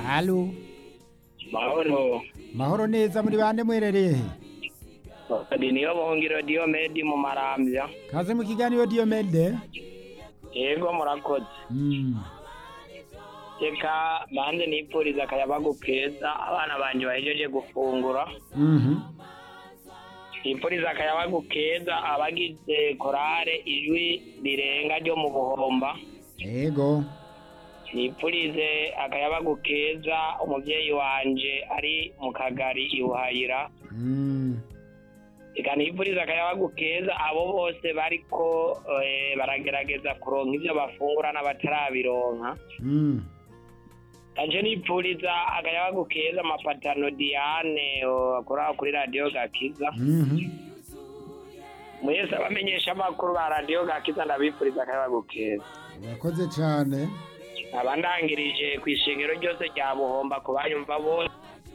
Halo. Mahoro. Mahoro neza muri bande mwerereye he? Niyo buhungiro Diomede mu Marambya. Kaze mu kiganiro Diomede. Yego murakoze. Reka bande nipfuriza akayabagu keza abana banje bahejeje gufungura. Nipfuriza akayabagu keza abagize korale ijwi rirenga ryo mu Buhomba. Yego. Nipfurize akayabagu keza umuvyeyi wanje ari mu Kagari Ibuhayira. Eka nipfuriza akayabagu keza abo bose bariko baragerageza kuronka ivyo bafungura n'abatarabironka. Kanje nipfuriza akayabagu keza Mapatano Diane akora kuri Radio Gakiza. Mwese abamenyesha amakuru ba Radio Gakiza ndabipfuriza akayabagu keza. Urakoze cyane. Abandangirije kwishengero ryose rya Buhomba kubanyumva bose.